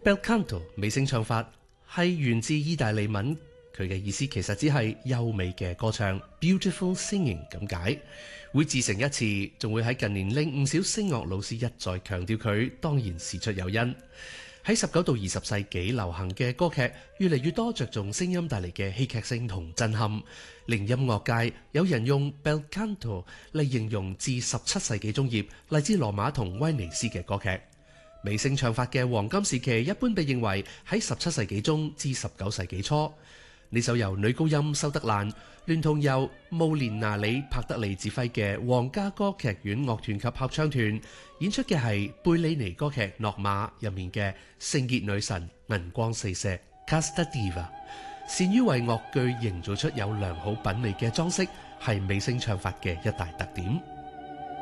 Bel canto 美聲唱法係源自意大利文，佢嘅意思其實只係優美嘅歌唱 beautiful singing 咁解，會自成一詞，仲會喺近年令唔少聲樂老師一再強調佢，當然事出有因。喺19到20世紀流行嘅歌劇越嚟越多着重聲音帶嚟嘅戲劇性同震撼，令音樂界有人用 Bel canto 嚟形容自17世紀中葉嚟自羅馬同威尼斯嘅歌劇。美聲唱法嘅黃金時期一般被認為喺17世紀中至19世紀初。呢首由女高音修德蘭聯同由慕連拿里帕德利指揮嘅皇家歌劇院樂團及合唱團演出嘅係貝里尼歌劇《諾瑪》入面嘅聖潔女神銀光四射 Casta Diva， 善於為樂句營造出有良好品味嘅裝飾，係美聲唱法嘅一大特點。